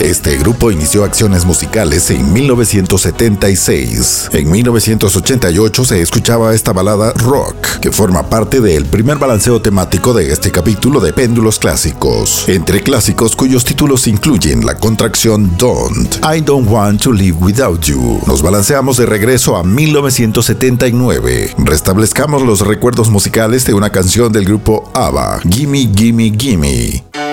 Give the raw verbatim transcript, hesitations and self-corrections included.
Este grupo inició acciones musicales en mil novecientos setenta y seis. En mil novecientos ochenta y ocho se escuchaba esta balada Rock, que forma parte del primer balanceo temático de este capítulo de Péndulos Clásicos. Entre clásicos cuyos títulos incluyen la contracción Don't, I Don't Want to Live Without You. Nos balanceamos de regreso a mil novecientos setenta y nueve. Restablezcamos los recuerdos musicales de una canción del grupo ABBA, Gimme Gimme Gimme.